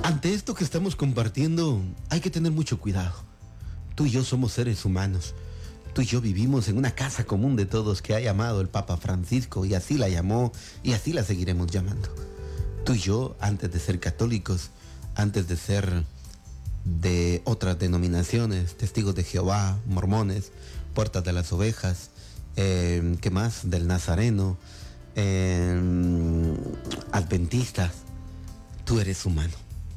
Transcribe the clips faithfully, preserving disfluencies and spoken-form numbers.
Ante esto que estamos compartiendo, hay que tener mucho cuidado. Tú y yo somos seres humanos. Tú y yo vivimos en una casa común de todos que ha llamado el Papa Francisco, y así la llamó y así la seguiremos llamando. Tú y yo, antes de ser católicos, antes de ser de otras denominaciones, testigos de Jehová, mormones, puertas de las ovejas, eh, ¿qué más? Del Nazareno, eh, adventistas, tú eres humano.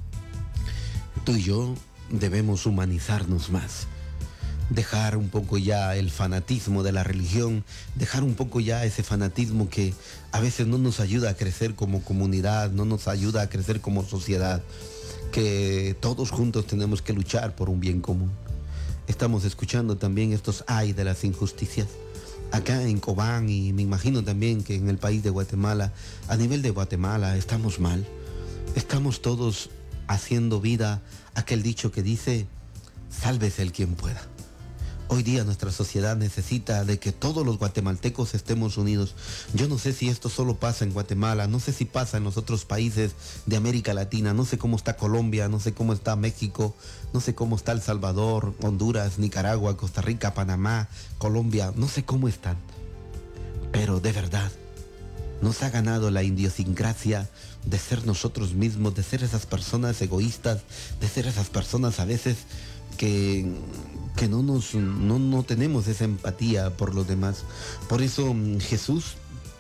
Tú y yo debemos humanizarnos más. Dejar un poco ya el fanatismo de la religión, dejar un poco ya ese fanatismo que a veces no nos ayuda a crecer como comunidad, no nos ayuda a crecer como sociedad, que todos juntos tenemos que luchar por un bien común. Estamos escuchando también estos ay de las injusticias acá en Cobán, y me imagino también que en el país de Guatemala. A nivel de Guatemala estamos mal, estamos todos haciendo vida aquel dicho que dice: sálvese el quien pueda. Hoy día nuestra sociedad necesita de que todos los guatemaltecos estemos unidos. Yo no sé si esto solo pasa en Guatemala, no sé si pasa en los otros países de América Latina, no sé cómo está Colombia, no sé cómo está México, no sé cómo está El Salvador, Honduras, Nicaragua, Costa Rica, Panamá, Colombia, no sé cómo están. Pero de verdad, nos ha ganado la idiosincrasia de ser nosotros mismos, de ser esas personas egoístas, de ser esas personas a veces que, que no, nos, no, no tenemos esa empatía por los demás. Por eso Jesús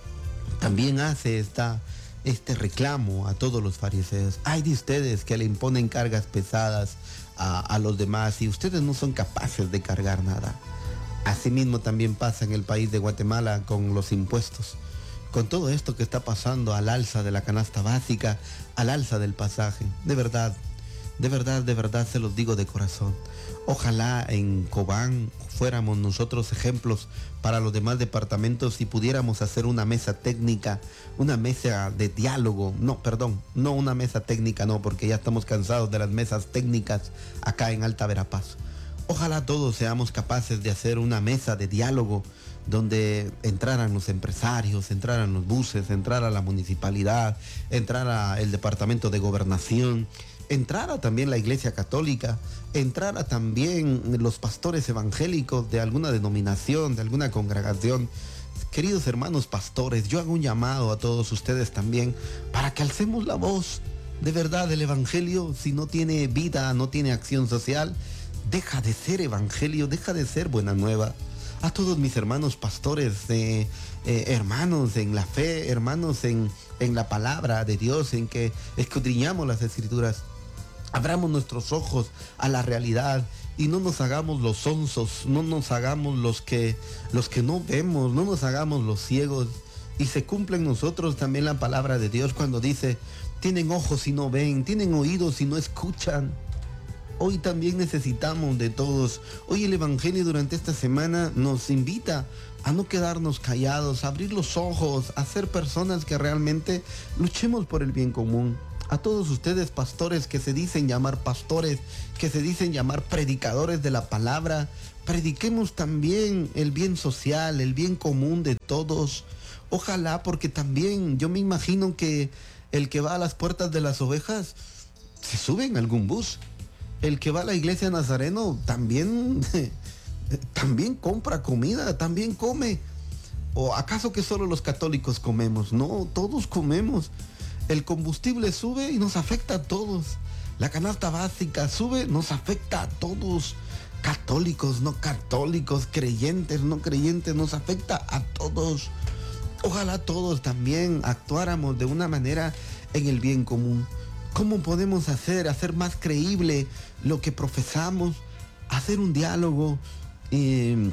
también hace esta, este reclamo a todos los fariseos. Ay de ustedes que le imponen cargas pesadas a, a los demás y ustedes no son capaces de cargar nada. Asimismo también pasa en el país de Guatemala con los impuestos. Con todo esto que está pasando, al alza de la canasta básica, al alza del pasaje. De verdad, de verdad, de verdad se los digo de corazón. Ojalá en Cobán fuéramos nosotros ejemplos para los demás departamentos y pudiéramos hacer una mesa técnica, una mesa de diálogo. No, perdón, no una mesa técnica, no, porque ya estamos cansados de las mesas técnicas acá en Alta Verapaz. Ojalá todos seamos capaces de hacer una mesa de diálogo donde entraran los empresarios, entraran los buses, entrara la municipalidad, entrara el departamento de gobernación, entrara también la iglesia católica, entrara también los pastores evangélicos de alguna denominación, de alguna congregación. Queridos hermanos pastores, yo hago un llamado a todos ustedes también para que alcemos la voz. De verdad, el evangelio, si no tiene vida, no tiene acción social, deja de ser evangelio, deja de ser buena nueva. A todos mis hermanos pastores, eh, eh, hermanos en la fe, hermanos en, en la palabra de Dios, en que escudriñamos las escrituras, abramos nuestros ojos a la realidad y no nos hagamos los sonsos, no nos hagamos los que, los que no vemos, no nos hagamos los ciegos. Y se cumple en nosotros también la palabra de Dios cuando dice: tienen ojos y no ven, tienen oídos y no escuchan. Hoy también necesitamos de todos. Hoy el Evangelio durante esta semana nos invita a no quedarnos callados, a abrir los ojos, a ser personas que realmente luchemos por el bien común. A todos ustedes pastores que se dicen llamar pastores, que se dicen llamar predicadores de la palabra, prediquemos también el bien social, el bien común de todos. Ojalá, porque también yo me imagino que el que va a las puertas de las ovejas se sube en algún bus. El que va a la iglesia Nazareno también, también compra comida, también come. ¿O acaso que solo los católicos comemos? No, todos comemos. El combustible sube y nos afecta a todos. La canasta básica sube, nos afecta a todos. Católicos, no católicos, creyentes, no creyentes, nos afecta a todos. Ojalá todos también actuáramos de una manera en el bien común. ¿Cómo podemos hacer, hacer más creíble lo que profesamos? Hacer un diálogo eh,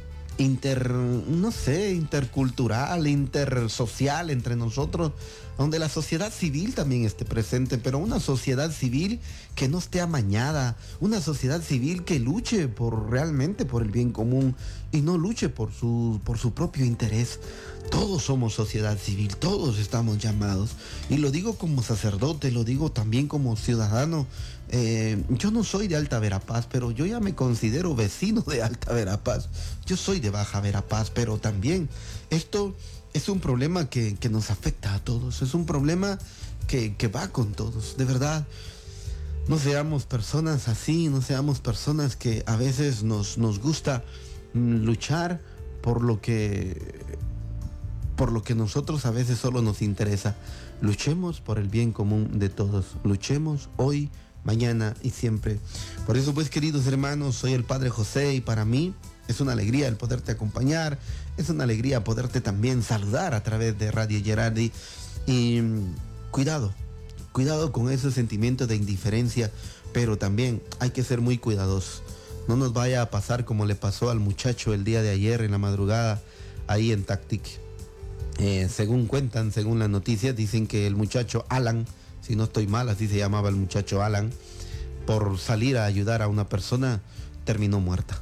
inter, no sé, intercultural, intersocial entre nosotros, donde la sociedad civil también esté presente, pero una sociedad civil que no esté amañada, una sociedad civil que luche por realmente por el bien común y no luche por su, por su propio interés. Todos somos sociedad civil, todos estamos llamados, y lo digo como sacerdote, lo digo también como ciudadano. Eh, yo no soy de Alta Verapaz, pero yo ya me considero vecino de Alta Verapaz. Yo soy de Baja Verapaz, pero también esto es un problema que, que nos afecta a todos, es un problema que, que va con todos, de verdad. no seamos personas así, no seamos personas que a veces nos, nos gusta luchar por lo que por lo que nosotros a veces solo nos interesa. Luchemos por el bien común de todos. Luchemos hoy, mañana y siempre. Por eso, pues, queridos hermanos, soy el Padre José y para mí es una alegría el poderte acompañar. Es una alegría poderte también saludar a través de Radio Gerardi. Y cuidado, cuidado con ese sentimiento de indiferencia, pero también hay que ser muy cuidadosos. No nos vaya a pasar como le pasó al muchacho el día de ayer en la madrugada ahí en Tactic. Eh, según cuentan, según las noticias, dicen que el muchacho Alan, si no estoy mal, así se llamaba el muchacho Alan, por salir a ayudar a una persona, terminó muerta.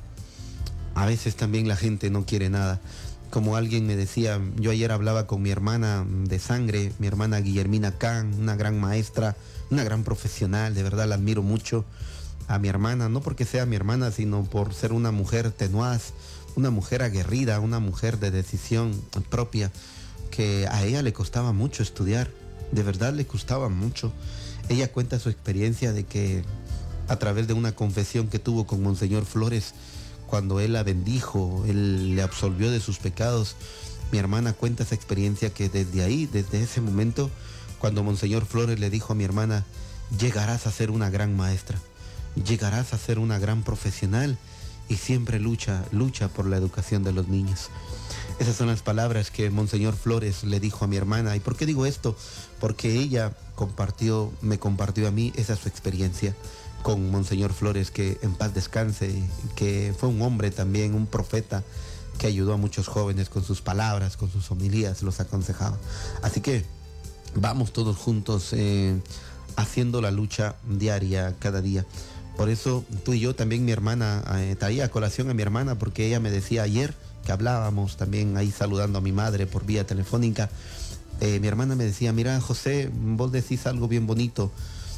A veces también la gente no quiere nada. Como alguien me decía, yo ayer hablaba con mi hermana de sangre, mi hermana Guillermina Can, una gran maestra, una gran profesional, de verdad la admiro mucho a mi hermana, no porque sea mi hermana, sino por ser una mujer tenaz, una mujer aguerrida, una mujer de decisión propia, que a ella le costaba mucho estudiar, de verdad le costaba mucho. Ella cuenta su experiencia de que a través de una confesión que tuvo con Monseñor Flores, cuando él la bendijo, él le absolvió de sus pecados. Mi hermana cuenta esa experiencia que desde ahí, desde ese momento, cuando Monseñor Flores le dijo a mi hermana, llegarás a ser una gran maestra, llegarás a ser una gran profesional y siempre lucha, lucha por la educación de los niños. Esas son las palabras que Monseñor Flores le dijo a mi hermana. ¿Y por qué digo esto? Porque ella compartió, me compartió a mí esa su experiencia con Monseñor Flores, que en paz descanse, que fue un hombre también, un profeta, que ayudó a muchos jóvenes con sus palabras, con sus homilías, los aconsejaba. Así que vamos todos juntos eh, haciendo la lucha diaria, cada día. Por eso tú y yo, también mi hermana, eh, traía a colación a mi hermana, porque ella me decía ayer, que hablábamos también ahí saludando a mi madre por vía telefónica, eh, mi hermana me decía, mira José, vos decís algo bien bonito,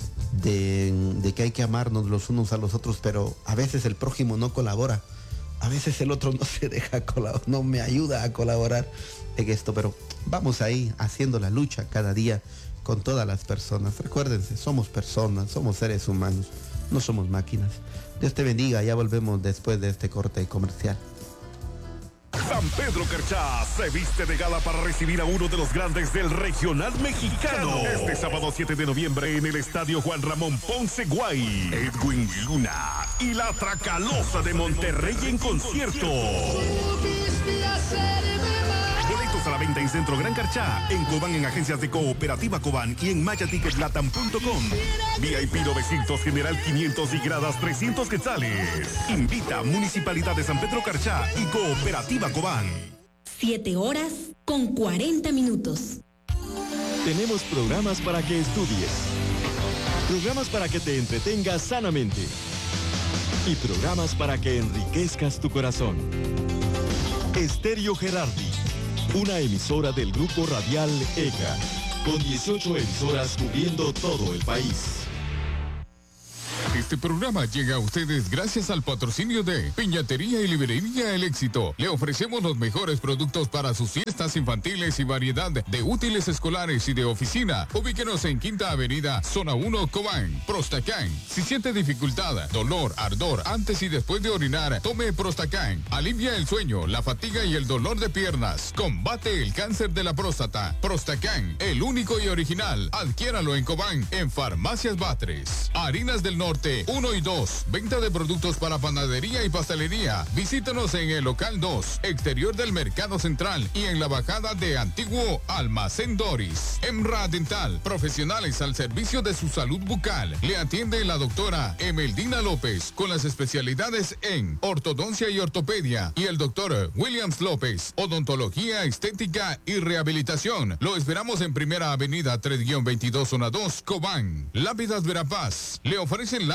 De, de que hay que amarnos los unos a los otros, pero a veces el prójimo no colabora, a veces el otro no se deja colaborar, no me ayuda a colaborar en esto, pero vamos ahí haciendo la lucha cada día con todas las personas. Recuérdense, somos personas, somos seres humanos, no somos máquinas. Dios te bendiga, ya volvemos después de este corte comercial. San Pedro Carchá se viste de gala para recibir a uno de los grandes del regional mexicano. Este sábado siete de noviembre en el estadio Juan Ramón Ponce Guay, Edwin Luna y la Tracalosa de Monterrey en concierto. Boletos a la venta en Centro Gran Carchá, en Cobán en agencias de Cooperativa Cobán y en maya ticket latam punto com. V I P novecientos, general quinientos y gradas trescientos quetzales. Invita Municipalidad de San Pedro Carchá y Cooperativa Cobán. Siete horas con cuarenta minutos. Tenemos programas para que estudies, programas para que te entretengas sanamente y programas para que enriquezcas tu corazón. Estéreo Gerardi, una emisora del Grupo Radial E C A, con dieciocho emisoras cubriendo todo el país. Este programa llega a ustedes gracias al patrocinio de Piñatería y Librería El Éxito. Le ofrecemos los mejores productos para sus fiestas infantiles y variedad de útiles escolares y de oficina. Ubíquenos en Quinta Avenida, Zona uno, Cobán. Prostacán. Si siente dificultad, dolor, ardor antes y después de orinar, tome Prostacán. Alivia el sueño, la fatiga y el dolor de piernas. Combate el cáncer de la próstata. Prostacán, el único y original. Adquiéralo en Cobán, en Farmacias Batres. Harinas del Norte uno y dos. Venta de productos para panadería y pastelería. Visítanos en el local dos, exterior del Mercado Central y en la bajada de Antiguo Almacén Doris. Emra Dental, profesionales al servicio de su salud bucal. Le atiende la doctora Emeldina López con las especialidades en ortodoncia y ortopedia y el doctor Williams López, odontología, estética y rehabilitación. Lo esperamos en Primera Avenida tres veintidós, Zona dos, Cobán. Lápidas Verapaz. Le ofrecen lápidas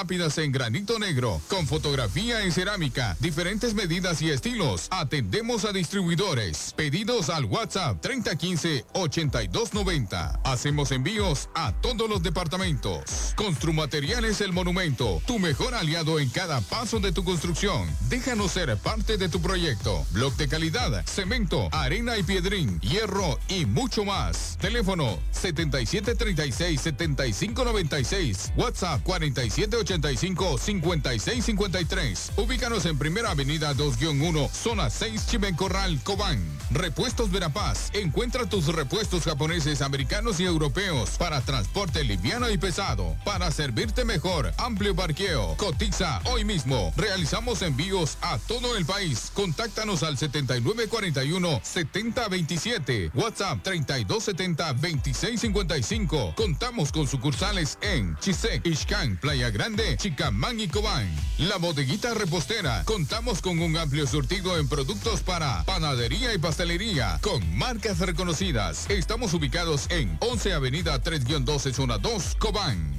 rápidas en granito negro, con fotografía en cerámica, diferentes medidas y estilos. Atendemos a distribuidores. Pedidos al WhatsApp treinta quince ochenta y dos noventa. Hacemos envíos a todos los departamentos. Construmateriales El Monumento, tu mejor aliado en cada paso de tu construcción. Déjanos ser parte de tu proyecto. Bloc de calidad, cemento, arena y piedrín, hierro y mucho más. Teléfono setenta y siete treinta y seis setenta y cinco noventa y seis. WhatsApp cuarenta y siete ochenta y cinco cincuenta y seis cincuenta y tres. Ubícanos en Primera Avenida dos uno, Zona seis, Chimencorral, Cobán. Repuestos Verapaz. Encuentra tus repuestos japoneses, americanos y europeos para transporte liviano y pesado. Para servirte mejor, amplio parqueo. Cotiza hoy mismo. Realizamos envíos a todo el país. Contáctanos al setenta y nueve cuarenta y uno setenta veintisiete. WhatsApp treinta y dos setenta veintiséis cincuenta y cinco. Contamos con sucursales en Chisec, Ixcán, Playa Grande, Chicamán y Cobán. La Bodeguita Repostera. Contamos con un amplio surtido en productos para panadería y pastelería con marcas reconocidas. Estamos ubicados en once Avenida tres doce, Zona dos, Cobán.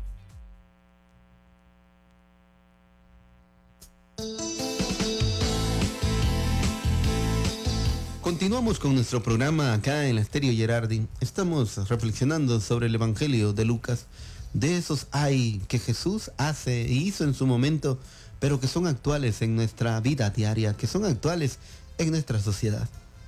Continuamos con nuestro programa acá en la Estéreo Gerardi. Estamos reflexionando sobre el Evangelio de Lucas. De esos hay que Jesús hace e hizo en su momento, pero que son actuales en nuestra vida diaria, que son actuales en nuestra sociedad.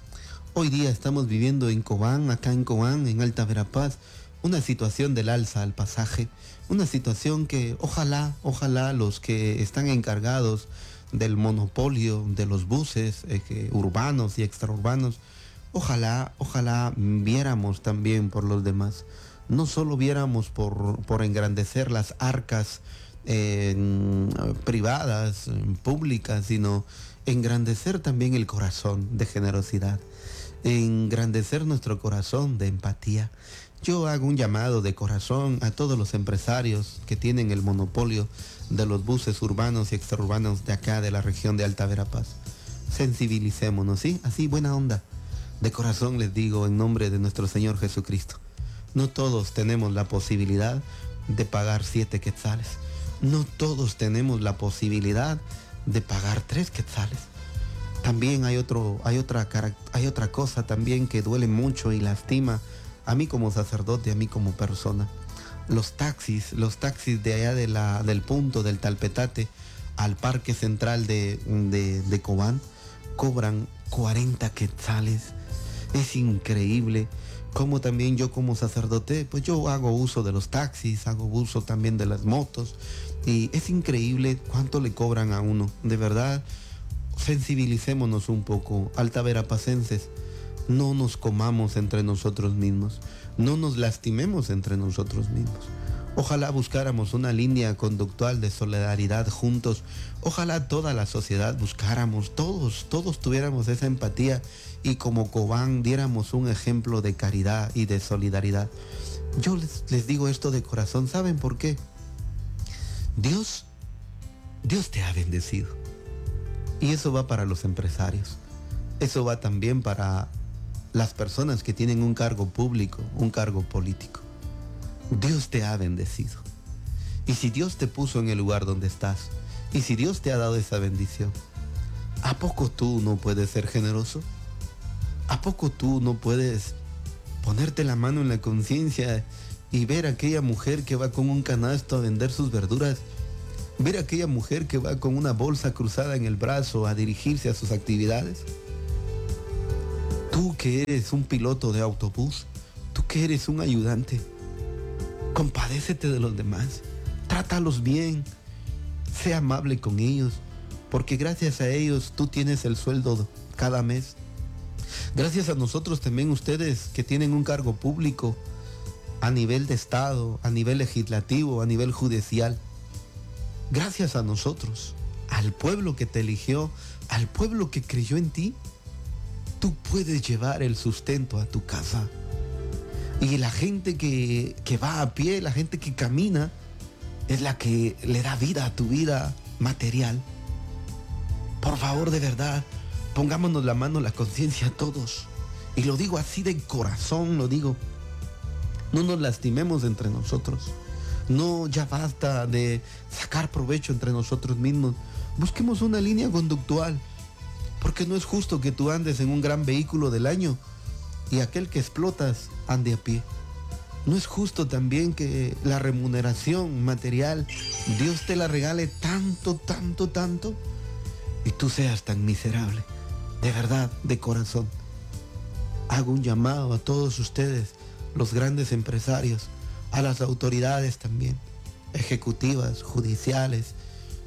Hoy día estamos viviendo en Cobán, acá en Cobán, en Alta Verapaz, una situación del alza al pasaje, una situación que ojalá, ojalá los que están encargados del monopolio de los buses eh, que, urbanos y extraurbanos, ojalá, ojalá viéramos también por los demás. No solo viéramos por, por engrandecer las arcas eh, privadas, públicas, sino engrandecer también el corazón de generosidad, engrandecer nuestro corazón de empatía. Yo hago un llamado de corazón a todos los empresarios que tienen el monopolio de los buses urbanos y extraurbanos de acá, de la región de Alta Verapaz. Sensibilicémonos, ¿sí? Así, buena onda. De corazón les digo, en nombre de nuestro Señor Jesucristo. No todos tenemos la posibilidad de pagar siete quetzales. No todos tenemos la posibilidad de pagar tres quetzales. También hay, otro, hay, otra, hay otra cosa también que duele mucho y lastima a mí como sacerdote, a mí como persona. Los taxis, los taxis de allá de la, del punto del Talpetate al parque central de, de, de Cobán cobran cuarenta quetzales. Es increíble cómo también yo como sacerdote, pues yo hago uso de los taxis, hago uso también de las motos, y es increíble cuánto le cobran a uno. De verdad, sensibilicémonos un poco, altaverapacenses. No nos comamos entre nosotros mismos, no nos lastimemos entre nosotros mismos. Ojalá buscáramos una línea conductual de solidaridad juntos. Ojalá toda la sociedad buscáramos, todos, todos tuviéramos esa empatía y como Cobán diéramos un ejemplo de caridad y de solidaridad. Yo les, les digo esto de corazón, ¿saben por qué? Dios, Dios te ha bendecido. Y eso va para los empresarios. Eso va también para las personas que tienen un cargo público, un cargo político. Dios te ha bendecido. Y si Dios te puso en el lugar donde estás, y si Dios te ha dado esa bendición, ¿a poco tú no puedes ser generoso? ¿A poco tú no puedes ponerte la mano en la conciencia y ver a aquella mujer que va con un canasto a vender sus verduras? Ver a aquella mujer que va con una bolsa cruzada en el brazo a dirigirse a sus actividades. Tú que eres un piloto de autobús, tú que eres un ayudante, compadécete de los demás, trátalos bien, sé amable con ellos, porque gracias a ellos tú tienes el sueldo cada mes. Gracias a nosotros también ustedes que tienen un cargo público a nivel de Estado, a nivel legislativo, a nivel judicial. Gracias a nosotros, al pueblo que te eligió, al pueblo que creyó en ti, tú puedes llevar el sustento a tu casa. Y la gente que, que va a pie, la gente que camina, es la que le da vida a tu vida material. Por favor, de verdad, pongámonos la mano en la conciencia todos. Y lo digo así de corazón, lo digo. No nos lastimemos entre nosotros. No, ya basta de sacar provecho entre nosotros mismos. Busquemos una línea conductual, porque no es justo que tú andes en un gran vehículo del año y aquel que explotas ande a pie. No es justo también que la remuneración material Dios te la regale tanto, tanto, tanto y tú seas tan miserable. De verdad, de corazón, hago un llamado a todos ustedes, los grandes empresarios, a las autoridades también, ejecutivas, judiciales.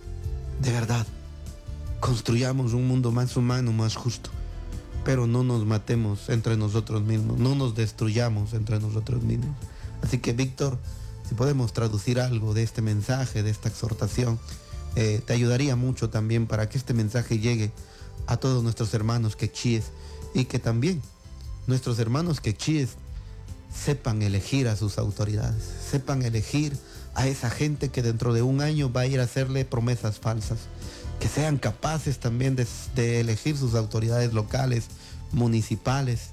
De verdad, construyamos un mundo más humano, más justo, pero no nos matemos entre nosotros mismos, no nos destruyamos entre nosotros mismos. Así que, Víctor, si podemos traducir algo de este mensaje, de esta exhortación, eh, te ayudaría mucho también para que este mensaje llegue a todos nuestros hermanos quechíes y que también nuestros hermanos quechíes sepan elegir a sus autoridades, sepan elegir a esa gente que dentro de un año va a ir a hacerle promesas falsas, que sean capaces también de, de elegir sus autoridades locales, municipales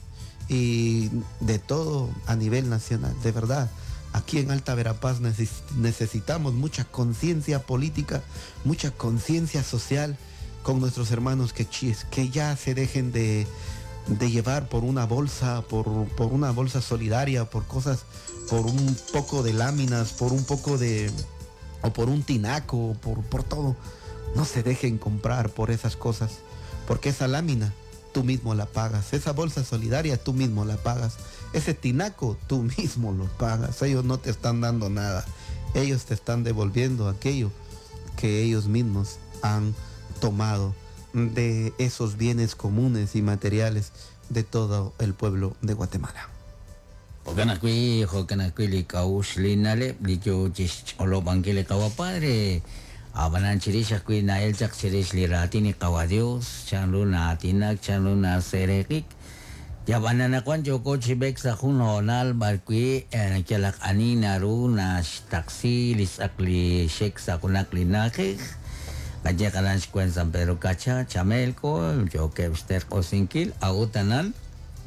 y de todo a nivel nacional. De verdad, aquí en Alta Verapaz neces- necesitamos mucha conciencia política, mucha conciencia social con nuestros hermanos quechíes, que ya se dejen de, de llevar por una bolsa, por, por una bolsa solidaria, por cosas, por un poco de láminas, por un poco de, o por un tinaco, por, por todo. No se dejen comprar por esas cosas, porque esa lámina tú mismo la pagas, esa bolsa solidaria tú mismo la pagas, ese tinaco tú mismo lo pagas. Ellos no te están dando nada, ellos te están devolviendo aquello que ellos mismos han tomado de esos bienes comunes y materiales de todo el pueblo de Guatemala. Kanakui, kanakui li kaus linale li jo jis olo bangkile kawa padre. Abanan chiris akui na eljak chiris li ratini kawa Dios, chanlu na tinak chanlu na serekik. Yabanan akwan joko chibek sa kun honal barkui kelak ani naru na taksi lisak li shek sa kunak linakik. Kaya kanan sekuen San Pedro Kacha, Chamelko, yo que usted Osinkil, Autanan,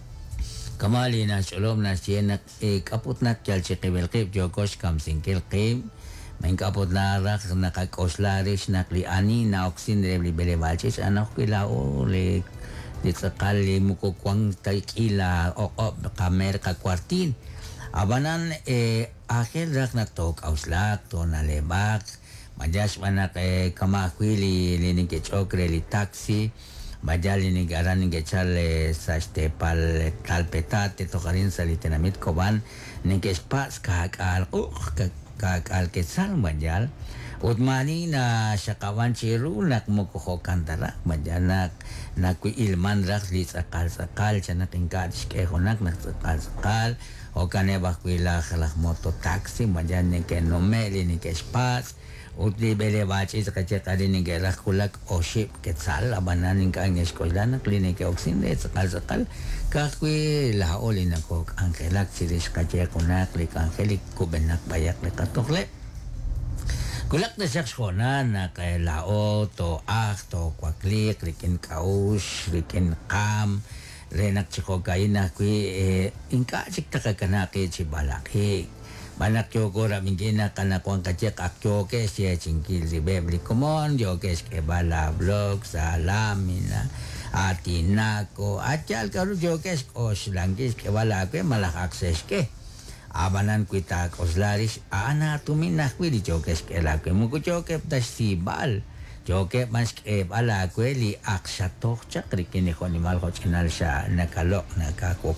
Kamali na Shalom na Sienak, e kaput na Kyal Chikibelkip, yo Kosh Kam Sinkil Kim, Main kaput na Rak, Nakakoslarish, Nakliani, na Oxin, Rebli Belevalchis, anak kilao, le, Litzakali, Mukukwang, Taikila, o Kamer, Kakwartin. Abanan, e, Akhil Rak na Tok, Auslak, Tonalebak, Majas mana ke kamakwili lini ke chokre li taxi, majal lini garan ni ke chale sa stepal kalpetate to karin sa litenamit koban ni ke spas kakal uh kakal ke sal majal utmani na syakawan ciru nak mukuho kantara majal nak nakui ilman rak li sakal sakal chana tingkat ke honak nak sakal sakal okane bakwila khalah moto taxi majal ni ke nomeli ni ke spas Utli bele baci sekacet tadi ni gerah kulak oship ketsal abanan ning kang eskola na klinik oksin de sekal sekal kakui lah oli na ko angkelak siris kace kunak lik angkelik kubenak bayak le katokle kulak de sekskona na kay lao to ak to kwaklik likin kaus likin kam renak chiko kaina kui ingka cik takakana ke cibalaki Banak yo ko ramingina kana kuang kacek akyo ke siya cingkil si bebli komon yo ke ke bala blog salamina atina ko acal karu yo ke ko silangkis ke bala ke malah akses ke abanan kita koslaris ana tumina kwi di yo ke ke la ke muku yo ke tasibal yo ke mas ke bala ke li aksatok chakri kini ko ni mal ko channel sa nakalo nakako